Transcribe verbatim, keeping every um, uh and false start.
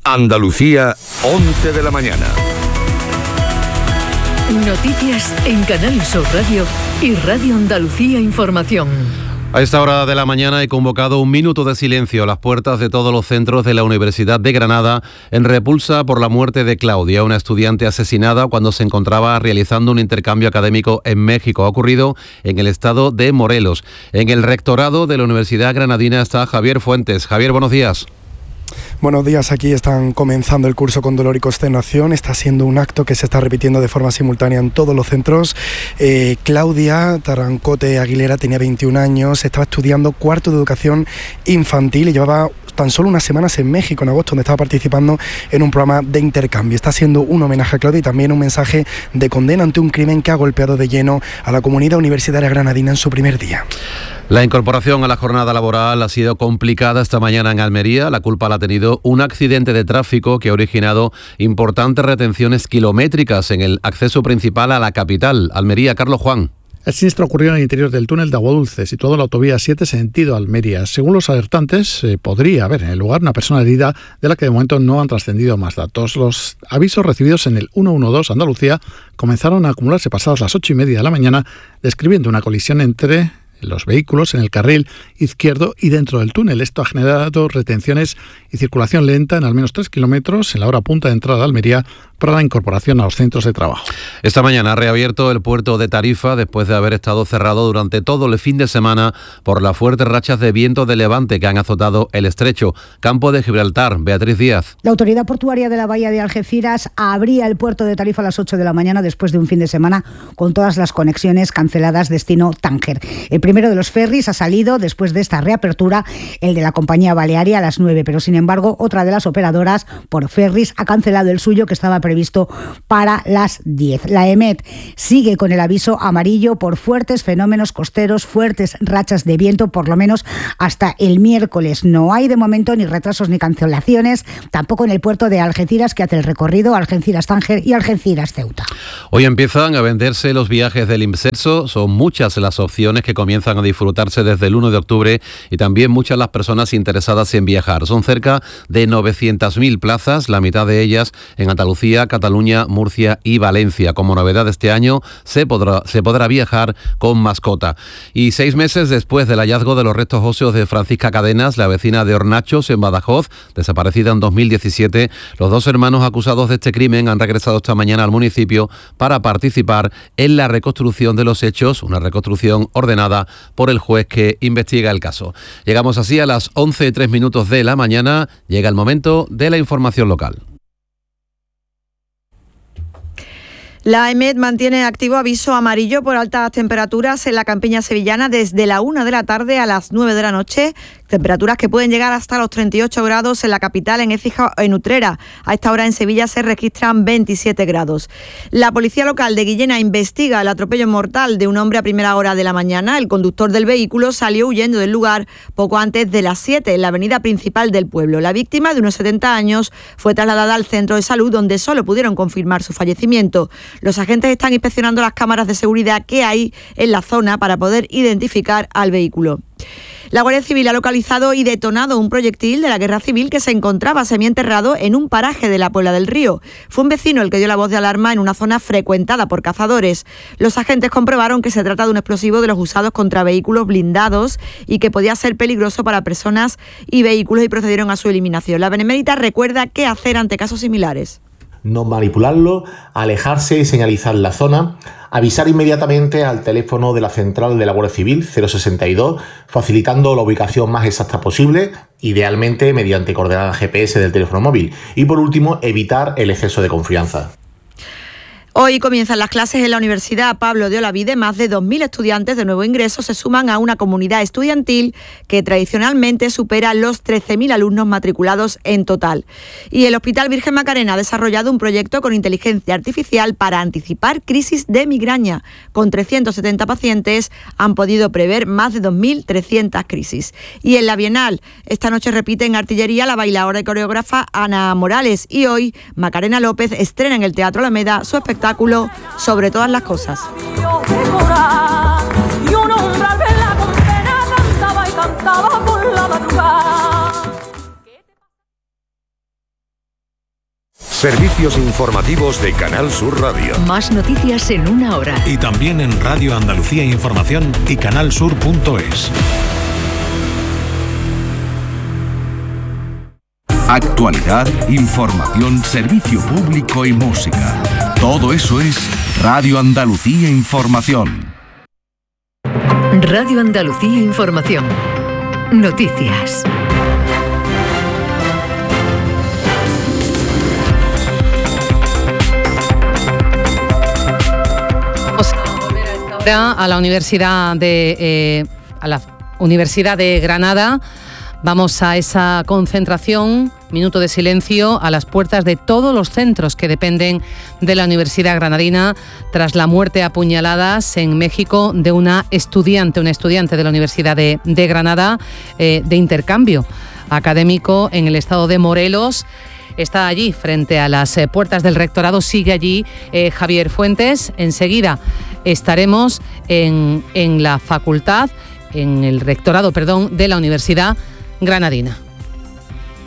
Andalucía, once de la mañana. Noticias en Canal Sur Radio y Radio Andalucía Información. A esta hora de la mañana he convocado un minuto de silencio a las puertas de todos los centros de la Universidad de Granada en repulsa por la muerte de Claudia, una estudiante asesinada cuando se encontraba realizando un intercambio académico en México. Ha ocurrido en el estado de Morelos. En el rectorado de la Universidad Granadina está Javier Fuentes. Javier, buenos días. Buenos días, aquí están comenzando el curso con dolor y consternación. Está siendo un acto que se está repitiendo de forma simultánea en todos los centros. Eh, Claudia Tarancote Aguilera tenía veintiún años, estaba estudiando cuarto de educación infantil y llevaba tan solo unas semanas en México, en agosto, donde estaba participando en un programa de intercambio. Está siendo un homenaje a Claudia y también un mensaje de condena ante un crimen que ha golpeado de lleno a la comunidad universitaria granadina en su primer día. La incorporación a la jornada laboral ha sido complicada esta mañana en Almería. La culpa la ha tenido un accidente de tráfico que ha originado importantes retenciones kilométricas en el acceso principal a la capital. Almería, Carlos Juan. El siniestro ocurrió en el interior del túnel de Aguadulce, situado en la autovía siete, sentido Almería. Según los alertantes, eh, podría haber en el lugar una persona herida de la que de momento no han trascendido más datos. Los avisos recibidos en el ciento doce Andalucía comenzaron a acumularse pasadas las ocho y media de la mañana, describiendo una colisión entre los vehículos en el carril izquierdo y dentro del túnel. Esto ha generado retenciones y circulación lenta en al menos tres kilómetros en la hora punta de entrada de Almería para la incorporación a los centros de trabajo. Esta mañana ha reabierto el puerto de Tarifa después de haber estado cerrado durante todo el fin de semana por las fuertes rachas de viento de levante que han azotado el estrecho. Campo de Gibraltar, Beatriz Díaz. La autoridad portuaria de la bahía de Algeciras abría el puerto de Tarifa a las ocho de la mañana después de un fin de semana con todas las conexiones canceladas destino Tánger. El primero de los ferries ha salido después de esta reapertura, el de la compañía Balearia, a las nueve, pero sin embargo otra de las operadoras por ferries ha cancelado el suyo que estaba previsto para las diez. La EMET sigue con el aviso amarillo por fuertes fenómenos costeros, fuertes rachas de viento, por lo menos hasta el miércoles. No hay de momento ni retrasos ni cancelaciones, tampoco en el puerto de Algeciras, que hace el recorrido Algeciras-Tánger y Algeciras-Ceuta. Hoy empiezan a venderse los viajes del IMSERSO. Son muchas las opciones que comienzan a disfrutarse desde el uno de octubre y también muchas las personas interesadas en viajar. Son cerca de novecientas mil plazas, la mitad de ellas en Andalucía, Cataluña, Murcia y Valencia. Como novedad este año se podrá, se podrá viajar con mascota. Y seis meses después del hallazgo de los restos óseos de Francisca Cadenas, la vecina de Hornachos en Badajoz, desaparecida en dos mil diecisiete, los dos hermanos acusados de este crimen han regresado esta mañana al municipio para participar en la reconstrucción de los hechos, una reconstrucción ordenada por el juez que investiga el caso. Llegamos así a las once y tres minutos de la mañana. Llega el momento de la información local. La EMET mantiene activo aviso amarillo por altas temperaturas en la campiña sevillana desde la una de la tarde a las nueve de la noche. Temperaturas que pueden llegar hasta los treinta y ocho grados en la capital, en Écija o en Utrera. A esta hora en Sevilla se registran veintisiete grados. La policía local de Guillena investiga el atropello mortal de un hombre a primera hora de la mañana. El conductor del vehículo salió huyendo del lugar poco antes de las siete en la avenida principal del pueblo. La víctima, de unos setenta años, fue trasladada al centro de salud donde solo pudieron confirmar su fallecimiento. Los agentes están inspeccionando las cámaras de seguridad que hay en la zona para poder identificar al vehículo. La Guardia Civil ha localizado y detonado un proyectil de la Guerra Civil que se encontraba semienterrado en un paraje de la Puebla del Río. Fue un vecino el que dio la voz de alarma en una zona frecuentada por cazadores. Los agentes comprobaron que se trata de un explosivo de los usados contra vehículos blindados y que podía ser peligroso para personas y vehículos y procedieron a su eliminación. La Benemérita recuerda qué hacer ante casos similares. No manipularlo, alejarse y señalizar la zona, avisar inmediatamente al teléfono de la central de la Guardia Civil cero sesenta y dos, facilitando la ubicación más exacta posible, idealmente mediante coordenadas G P S del teléfono móvil. Y por último, evitar el exceso de confianza. Hoy comienzan las clases en la Universidad Pablo de Olavide. Más de dos mil estudiantes de nuevo ingreso se suman a una comunidad estudiantil que tradicionalmente supera los trece mil alumnos matriculados en total. Y el Hospital Virgen Macarena ha desarrollado un proyecto con inteligencia artificial para anticipar crisis de migraña. Con trescientos setenta pacientes han podido prever más de dos mil trescientas crisis. Y en la Bienal, esta noche repite en Artillería la bailaora y coreógrafa Ana Morales. Y hoy Macarena López estrena en el Teatro Alameda su espectáculo Sobre todas las cosas. Servicios informativos de Canal Sur Radio. Más noticias en una hora. Y también en Radio Andalucía Información y canalsur punto es. Actualidad, información, servicio público y música. Todo eso es Radio Andalucía Información. Radio Andalucía Información. Noticias. Vamos a volver a esta hora a la Universidad de eh, a la Universidad de Granada. Vamos a esa concentración, minuto de silencio, a las puertas de todos los centros que dependen de la Universidad Granadina tras la muerte a puñaladas en México de una estudiante, una estudiante de la Universidad de, de Granada eh, de intercambio académico en el estado de Morelos. Está allí, frente a las eh, puertas del rectorado, sigue allí eh, Javier Fuentes. Enseguida estaremos en, en la facultad, en el rectorado, perdón, de la Universidad Granadina.